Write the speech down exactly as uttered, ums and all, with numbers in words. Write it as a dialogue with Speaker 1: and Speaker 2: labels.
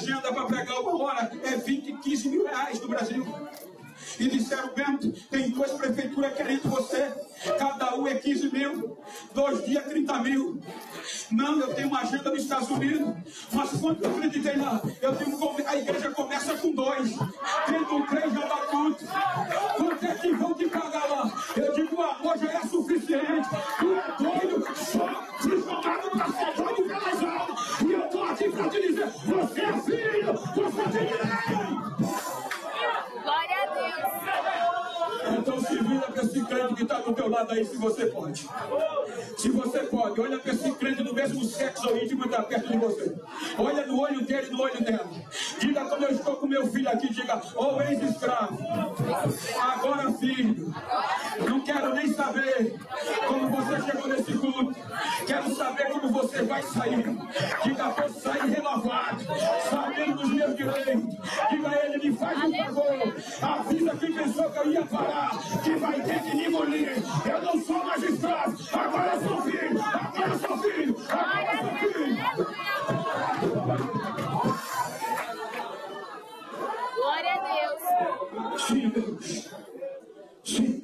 Speaker 1: agenda para pregar uma hora é vinte, quinze mil reais no Brasil. E disseram, Bento, tem duas prefeituras querendo você, cada um é quinze mil, dois dias trinta mil. Não, eu tenho uma agenda nos Estados Unidos, mas quando eu acreditei lá, eu tenho, a igreja começa com dois, tendo três já dá tudo. Quanto é que vão te pagar lá? Eu digo, o amor já é suficiente. Tu é doido, só se jogado para ser doido pelas almas. E eu estou aqui para te dizer, você é filho, você tem direito.
Speaker 2: Glória a Deus.
Speaker 1: Então se vira para esse crente que está do teu lado aí, se você pode. Se você pode, olha para esse crente do mesmo sexo ou íntimo que está perto de você. Olha no olho dele e no olho dela. Diga quando eu estou com meu filho aqui, diga, ô oh, ex-escravo, agora filho, não quero nem saber como você chegou nesse culto. Quero saber como você vai sair. Diga, vou sair renovado, sabendo dos meus direitos. Diga a ele, me faz um favor. Avisa quem pensou que eu ia parar, que vai ter que me engolir. Eu não sou mais escravo, agora eu sou filho, agora eu sou filho, agora eu sou filho.
Speaker 2: Glória a Deus.
Speaker 1: Sim, Deus. Sim.